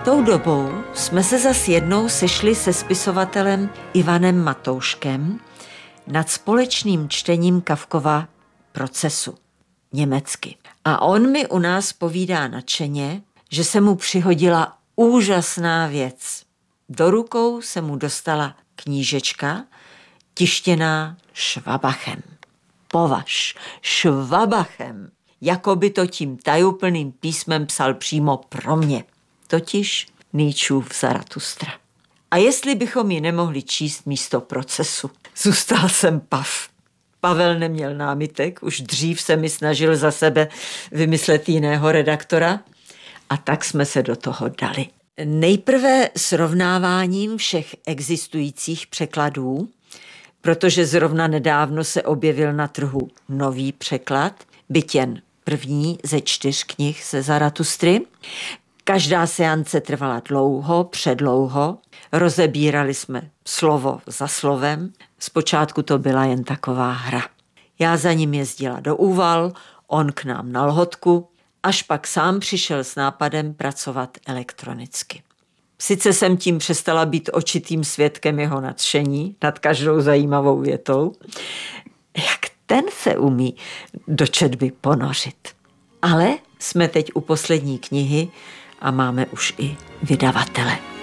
Tou dobou jsme se zas jednou sešli se spisovatelem Ivanem Matouškem nad společným čtením Kafkova Procesu německy. A on mi u nás povídá nadšeně, že se mu přihodila úžasná věc. Do rukou se mu dostala knížečka tištěná Schwabachem. Považ, Schwabachem, jako by to tím tajuplným písmem psal přímo pro mě, totiž Nietzscheův Zaratustra. A jestli bychom ji nemohli číst místo Procesu, zůstal jsem pav. Pavel neměl námitek, už dřív se mi snažil za sebe vymyslet jiného redaktora a tak jsme se do toho dali. Nejprve srovnáváním všech existujících překladů, protože zrovna nedávno se objevil na trhu nový překlad, byť jen první ze 4 knih ze Zaratustry. Každá seance trvala dlouho, předlouho, rozebírali jsme slovo za slovem, zpočátku to byla jen taková hra. Já za ním jezdila do Úval, on k nám na Lhotku, až pak sám přišel s nápadem pracovat elektronicky. Sice jsem tím přestala být očitým svědkem jeho nadšení nad každou zajímavou větou, jak ten se umí do četby ponořit. Ale jsme teď u poslední knihy a máme už i vydavatele.